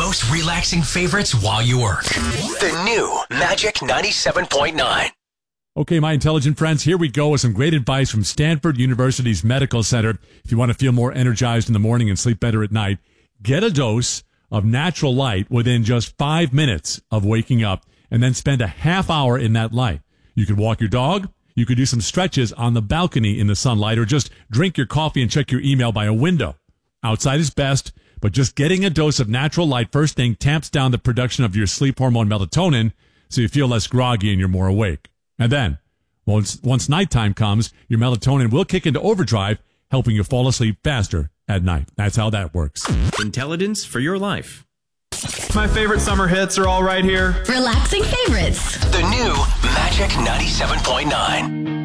most relaxing favorites while you work. The new Magic 97.9. Okay, my intelligent friends, here we go with some great advice from Stanford University's Medical Center. If you want to feel more energized in the morning and sleep better at night, get a dose of natural light within just 5 minutes of waking up, and then spend a half hour in that light. You could walk your dog, you could do some stretches on the balcony in the sunlight, or just drink your coffee and check your email by a window. Outside is best, but just getting a dose of natural light first thing tamps down the production of your sleep hormone melatonin, so you feel less groggy and you're more awake. And then, once nighttime comes, your melatonin will kick into overdrive, helping you fall asleep faster at night. That's how that works. Intelligence for your life. My favorite summer hits are all right here. Relaxing favorites. The new Magic 97.9.